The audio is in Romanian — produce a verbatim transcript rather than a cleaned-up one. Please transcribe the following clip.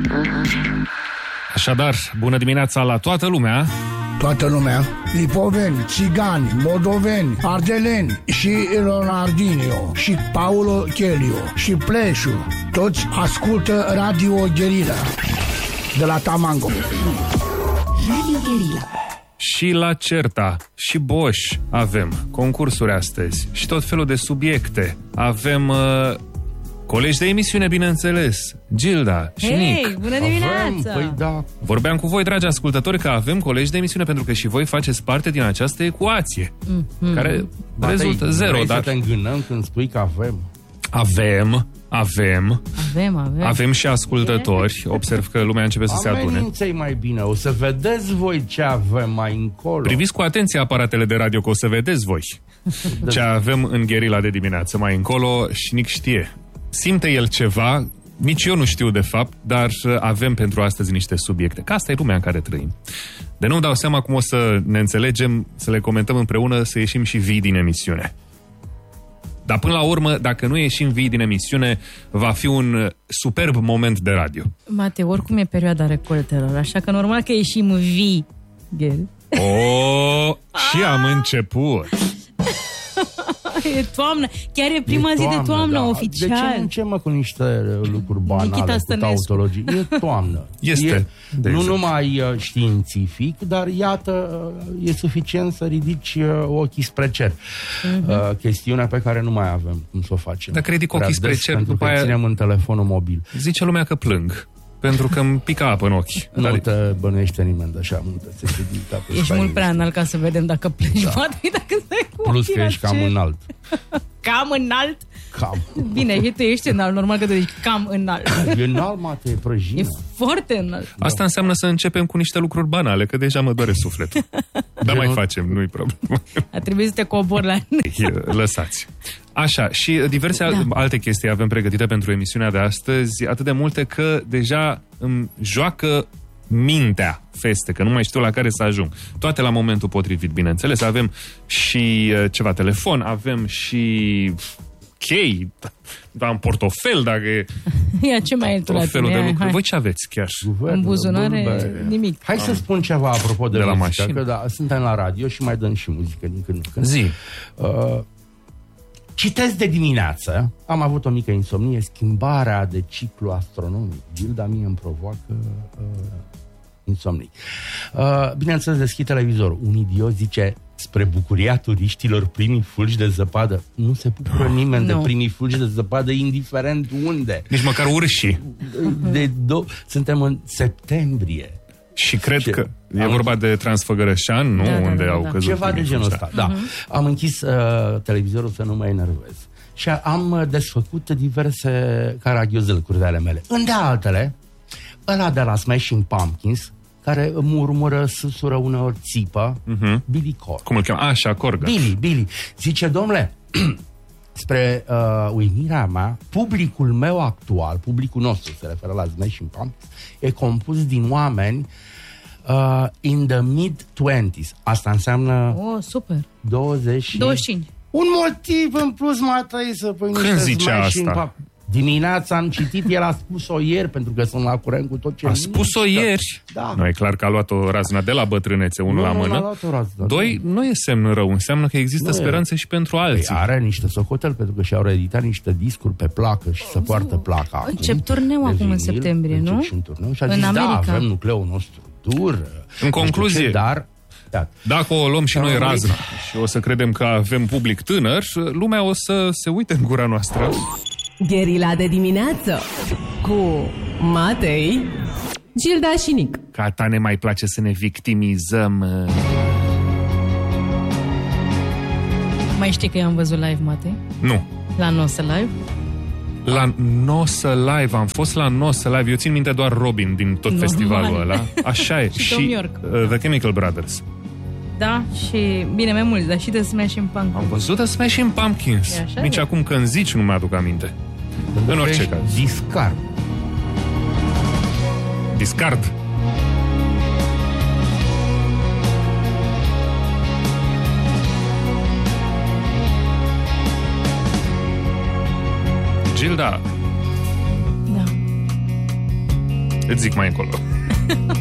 Așadar, bună dimineața la toată lumea. Toată lumea, lipoveni, țigani, moldoveni, ardeleni și Leonardinio și Paulo Chelio și Pleșu. Toți ascultă Radio Guerilla de la Tamango. Radio Guerilla. Și la Certa și Bosch avem concursuri astăzi și tot felul de subiecte. Avem uh, colegi de emisiune, bineînțeles, Gilda și Hei, Nic. bună dimineața! Avem, păi da. Vorbeam cu voi, dragi ascultători, că avem colegi de emisiune pentru că și voi faceți parte din această ecuație, mm-hmm. care Matei, rezultă zero. Vrei Dar să te îngânăm când spui că avem? avem, avem, Avem, avem. avem și ascultători. Observ că lumea începe să se adune. Amenință-i mai bine, o să vedeți voi ce avem mai încolo. Priviți cu atenție aparatele de radio, că o să vedeți voi ce avem în Guerilla de dimineață mai încolo și Nic știe. Simte el ceva, nici eu nu știu de fapt, dar avem pentru astăzi niște subiecte. Că asta e lumea în care trăim. De nu-mi dau seama cum o să ne înțelegem, să le comentăm împreună, să ieșim și vii din emisiune. Dar până la urmă, dacă nu ieșim vii din emisiune, va fi un superb moment de radio. Mate, oricum e perioada recoltelor, așa că normal că ieșim vii. Ghel. Oh, și am început. E toamnă, chiar e prima E zi de toamnă, da. oficial. De ce nu încem mă cu niște lucruri banale, Nikita cu Stănescu. tautologii? E toamnă. Este, E, de nu exemplu. numai uh, științific, dar iată, uh, e suficient să ridici uh, ochii spre cer. Uh-huh. Uh, chestiunea pe care nu mai avem cum să o facem. Dacă ridic ochii Prea spre des, cer, pentru după că aia- ținem în telefonul mobil. Zice lumea că plâng, pentru că îmi pică apă în ochi. Nu Dar te bănuiește nimeni de așa multă sensibilitate. Ești Stai mult prea liniștit. înalt ca să vedem dacă plângi. Da. Poate dacă stai cu Plus ochii că la ești cam cer. înalt. Cam înalt? Cam. Bine, și tu ești înalt, normal că tu ești cam înalt. E înalt, mate, e prăjină. E foarte înalt. asta înseamnă să începem cu niște lucruri banale, că deja mă doare sufletul. Dar mai facem, nu-i problemă. A trebuit să te cobor la... Lăsați. Așa, și diverse da. alte chestii avem pregătite pentru emisiunea de astăzi, atât de multe că deja îmi joacă mintea feste, că nu mai știu la care să ajung. Toate la momentul potrivit, bineînțeles. Avem și uh, ceva telefon, avem și chei, am portofel, dacă e Ia, ce mai e tu la tot felul tine? de Ia, lucruri. hai. Voi ce aveți chiar? În buzunare, Bulbe. nimic. Hai să spun ceva apropo de, De la muzică, mașină. că da, suntem la radio și mai dăm și muzică din când în când. Zi. Uh, citesc de dimineață, am avut o mică insomnie, schimbarea de ciclu astronomic. Gilda mie îmi provoacă uh, insomnii. Uh, bineînțeles, deschid televizorul. Un idiot zice, spre bucuria turiștilor, primii fulgi de zăpadă. Nu se bucură nimeni Nu. de primii fulgi de zăpadă, indiferent unde. Nici măcar urșii. De do- Suntem în septembrie. Și cred Ce? că e Am vorba de Transfăgărășan, nu? Da, da, Unde da, au da. căzut Ceva de primii genul fulgi, ăsta, da. Uh-huh. Am închis uh, televizorul să nu mă enervez. Și am uh, desfăcut diverse caragiozelcuri de ale mele. Înde altele, ăla de la Smashing Pumpkins, care murmură, susură, uneori țipă, uh-huh. Billy Corgan. Cum îl cheamă? Așa, Corgan. Billy, Billy. Zice, domnule, spre uh, uimirea mea, publicul meu actual, publicul nostru, se referă la Smashing Pumpkins, e compus din oameni uh, in the mid-twenties. Asta înseamnă Oh, super. douăzeci. douăzeci și cinci. Un motiv în plus mai trăi să pui niște Când zicea Smashing asta? Pumpkins. Dimineața am citit, el a spus-o ieri, pentru că sunt la curent cu tot ce A spus-o mișcă. ieri. Da. Nu, e clar că a luat-o razna de la bătrânețe, unul Nu, la nu, n-a mână. luat-o razna. Doi, nu e semn rău, înseamnă că există Nu e. speranțe și pentru alții. Păi are niște socotel, pentru că și-au reeditat niște discuri pe placă și se poartă placa acum. Încep turneu de acum în vinil, septembrie, încep nu? Și un turneu și a În zis, America. da, avem nucleul nostru dur. În nu știu concluzie, ce, dar... Da. Dacă o luăm și noi Am razna și o să credem că avem public tânăr, lumea o să se uite în gura noastră. Guerilla de dimineață cu Matei, Gilda și Nic. Ca ta ne mai place să ne victimizăm. Mai știi că eu am văzut live, Matei? Nu. La Nosa Live? La Nosa Live, am fost la Nosa Live. Eu țin minte doar Robin din tot Normal. festivalul ăla. Așa e. Și Tom York. uh, The Chemical Brothers. Da, și bine, mai mulți, dar și de Smashing Pumpkins. Am văzut The Smashing Pumpkins. E așa Nici de. acum când zici nu mi-aduc aminte. În orice Ești caz. Discar. Discard. Gilda, Da. Îți zic mai încolo.